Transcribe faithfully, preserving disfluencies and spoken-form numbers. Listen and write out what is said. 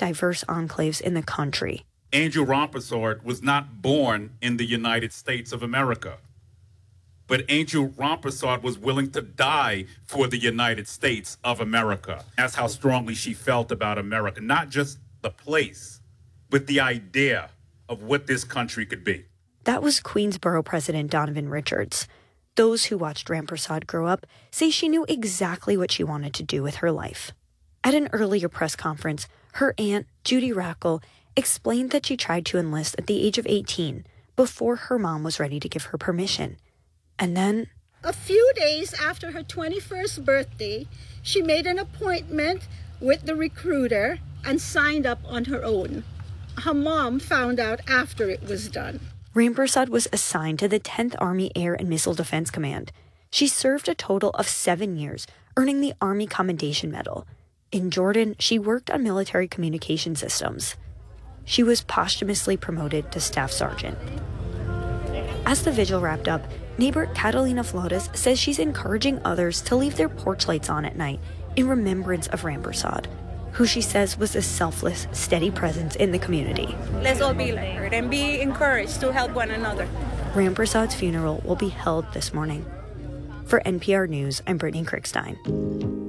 diverse enclaves in the country. Andrew Rampersad was not born in the United States of America, but Andrew Rampersad was willing to die for the United States of America. That's how strongly she felt about America, not just the place, but the idea of what this country could be. That was Queensborough President Donovan Richards. Those who watched Rampersad grow up say she knew exactly what she wanted to do with her life. At an earlier press conference, her aunt, Judy Rackle, explained that she tried to enlist at the age of eighteen before her mom was ready to give her permission. And then, a few days after her twenty-first birthday, she made an appointment with the recruiter and signed up on her own. Her mom found out after it was done. Rampersad was assigned to the tenth Army Air and Missile Defense Command. She served a total of seven years, earning the Army Commendation Medal. In Jordan, she worked on military communication systems. She was posthumously promoted to Staff Sergeant. As the vigil wrapped up, neighbor Catalina Flores says she's encouraging others to leave their porch lights on at night in remembrance of Rampersad, who she says was a selfless, steady presence in the community. Let's all be like her and be encouraged to help one another. Rampersad's funeral will be held this morning. For N P R News, I'm Brittany Krickstein.